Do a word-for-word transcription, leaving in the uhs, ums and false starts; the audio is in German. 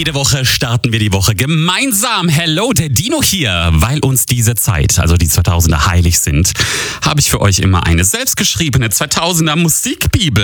Jede Woche starten wir die Woche gemeinsam. Hello, der Dino hier. Weil uns diese Zeit, also die zweitausender, heilig sind, habe ich für euch immer eine selbstgeschriebene zweitausender Musikbibel.